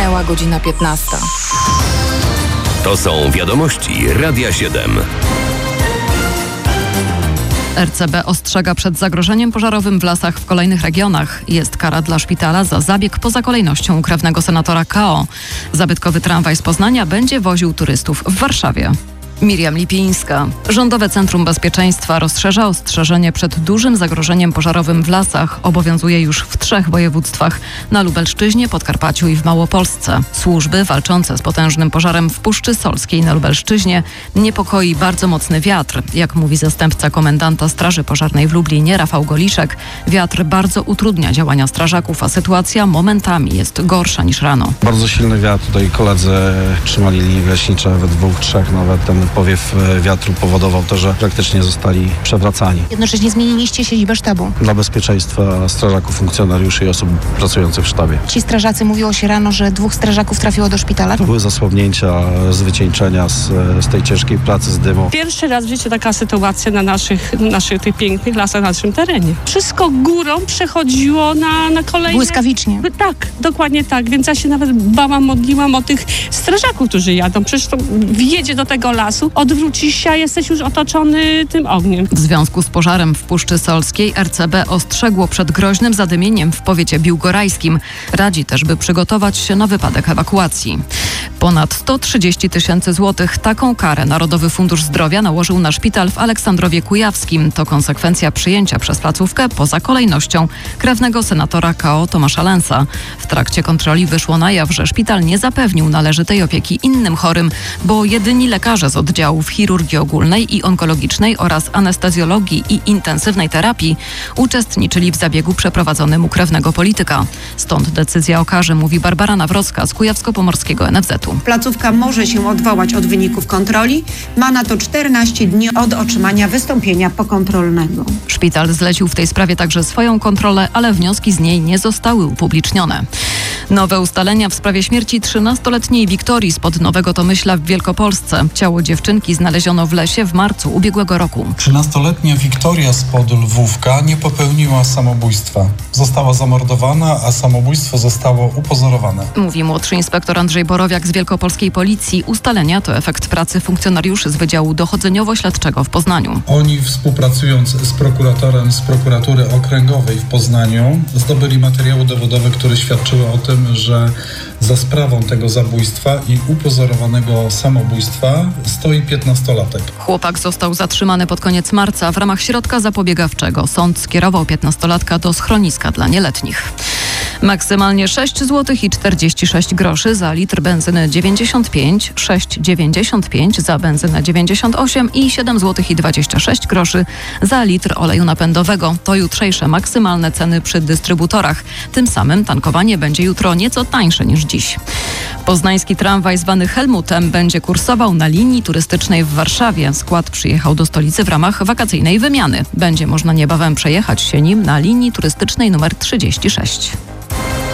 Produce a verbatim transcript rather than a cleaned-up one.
Minęła godzina piętnasta. To są wiadomości Radia siedem. R C B ostrzega przed zagrożeniem pożarowym w lasach w kolejnych regionach. Jest kara dla szpitala za zabieg poza kolejnością krewnego senatora K O. Zabytkowy tramwaj z Poznania będzie woził turystów w Warszawie. Miriam Lipińska. Rządowe Centrum Bezpieczeństwa rozszerza ostrzeżenie przed dużym zagrożeniem pożarowym w lasach. Obowiązuje już w trzech województwach: na Lubelszczyźnie, Podkarpaciu i w Małopolsce. Służby walczące z potężnym pożarem w Puszczy Solskiej na Lubelszczyźnie niepokoi bardzo mocny wiatr. Jak mówi zastępca komendanta Straży Pożarnej w Lublinie, Rafał Goliszek, wiatr bardzo utrudnia działania strażaków, a sytuacja momentami jest gorsza niż rano. Bardzo silny wiatr. Tutaj koledzy trzymali linie gaśnicze we dwóch, trzech nawet. Ten powiew wiatru powodował to, że praktycznie zostali przewracani. Jednocześnie zmieniliście siedzibę sztabu. Dla bezpieczeństwa strażaków, funkcjonariuszy i osób pracujących w sztabie. Ci strażacy, mówiło się rano, że dwóch strażaków trafiło do szpitala. To były zasłabnięcia z wycieńczenia, z, z tej ciężkiej pracy, z dymu. Pierwszy raz w życiu taka sytuacja na naszych, naszych tych pięknych lasach, na naszym terenie. Wszystko górą przechodziło na, na kolejne... Błyskawicznie. Tak, dokładnie tak. Więc ja się nawet bałam, modliłam o tych strażaków, którzy jadą. Przecież to wjedzie do tego lasu, odwróci się, a jesteś już otoczony tym ogniem. W związku z pożarem w Puszczy Solskiej R C B ostrzegło przed groźnym zadymieniem w powiecie biłgorajskim. Radzi też, by przygotować się na wypadek ewakuacji. Ponad sto trzydzieści tysięcy złotych. Taką karę Narodowy Fundusz Zdrowia nałożył na szpital w Aleksandrowie Kujawskim. To konsekwencja przyjęcia przez placówkę poza kolejnością krewnego senatora K O Tomasza Lensa. W trakcie kontroli wyszło na jaw, że szpital nie zapewnił należytej opieki innym chorym, bo jedyni lekarze z oddziałów chirurgii ogólnej i onkologicznej oraz anestezjologii i intensywnej terapii uczestniczyli w zabiegu przeprowadzonym u krewnego polityka. Stąd decyzja o karze, mówi Barbara Nawrocka z Kujawsko-Pomorskiego N F Z u. Placówka może się odwołać od wyników kontroli. Ma na to czternaście dni od otrzymania wystąpienia pokontrolnego. Szpital zlecił w tej sprawie także swoją kontrolę, ale wnioski z niej nie zostały upublicznione. Nowe ustalenia w sprawie śmierci trzynastoletniej Wiktorii spod Nowego Tomyśla w Wielkopolsce. Ciało dziewczynki znaleziono w lesie w marcu ubiegłego roku. trzynastoletnia Wiktoria spod Lwówka nie popełniła samobójstwa. Została zamordowana, a samobójstwo zostało upozorowane. Mówi młodszy inspektor Andrzej Borowiak z Wielkopolskiej Policji. Ustalenia to efekt pracy funkcjonariuszy z Wydziału Dochodzeniowo-Śledczego w Poznaniu. Oni, współpracując z prokuratorem z prokuratury okręgowej w Poznaniu, zdobyli materiały dowodowe, które świadczyły o tym, że za sprawą tego zabójstwa i upozorowanego samobójstwa stoi piętnastolatek. Chłopak został zatrzymany pod koniec marca w ramach środka zapobiegawczego. Sąd skierował piętnastolatka do schroniska dla nieletnich. Maksymalnie sześć złotych i czterdzieści sześć groszy za litr benzyny dziewięćdziesiąt pięć, sześć dziewięćdziesiąt pięć za benzynę dziewięćdziesiąt osiem i siedem złotych i dwadzieścia sześć groszy za litr oleju napędowego. To jutrzejsze maksymalne ceny przy dystrybutorach. Tym samym tankowanie będzie jutro nieco tańsze niż dziś. Poznański tramwaj zwany Helmutem będzie kursował na linii turystycznej w Warszawie. Skład przyjechał do stolicy w ramach wakacyjnej wymiany. Będzie można niebawem przejechać się nim na linii turystycznej numer trzydzieści sześć.